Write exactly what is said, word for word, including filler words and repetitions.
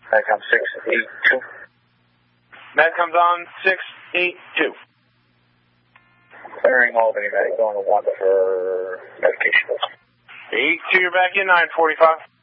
Medcom six eight two. Medcom's on six eight two. Clearing Albany, Medic, going to one for medication. eight two, you're back in, nine forty-five.